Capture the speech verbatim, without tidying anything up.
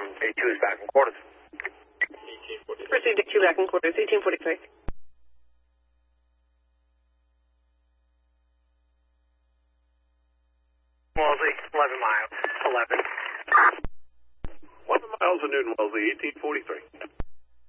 A two is back in quarters. eighteen forty-three. Proceed to Q back in quarters, eighteen forty-three. Wellesley, eleven miles, eleven. eleven miles of Newton Wellesley, eighteen forty-three.